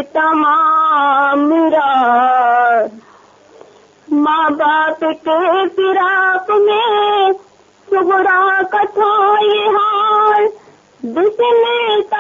तमाम रात। माँ बाप के फिराक में सुगरा का था ये हाल, बिस्मिल्लाह